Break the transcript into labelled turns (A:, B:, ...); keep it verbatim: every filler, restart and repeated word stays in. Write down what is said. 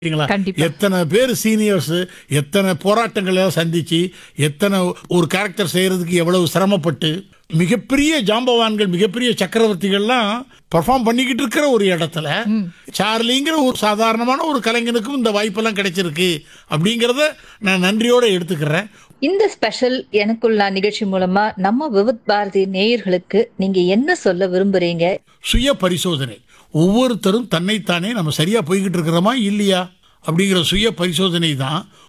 A: சரிங்களா?
B: கண்டிப்பா.
A: எத்தனை பேர் சீனியர்ஸ் எத்தனை போராட்டங்களை எல்லாம் சந்திச்சு எத்தனை ஒரு கேரக்டர் செய்யறதுக்கு எவ்வளவு சிரமப்பட்டு மிகப்பெரிய ஜாம்பவான்கள் மிகப்பெரிய சக்கரவர்த்திகள்லாம் பெர்ஃபார்ம் பண்ணிக்கிட்டு இருக்கிற ஒரு இடத்துல சார்லிங்கிற ஒரு சாதாரணமான ஒரு கலைஞனுக்கும் இந்த வாய்ப்பெல்லாம் கிடைச்சிருக்கு அப்படிங்கிறத நான் நன்றியோட எடுத்துக்கிறேன்.
B: இந்த ஸ்பெஷல் எனக்குள்ள நிகழ்ச்சி மூலமா நம்ம விவித் பாரதி நேயர்களுக்கு நீங்க என்ன சொல்ல விரும்புறீங்க?
A: சுய பரிசோதனை. ஒவ்வொருத்தரும் தன்னைத்தானே நம்ம சரியா போய்கிட்டு இருக்கிறோமா இல்லையா அப்படிங்கிற சுய பரிசோதனை தான்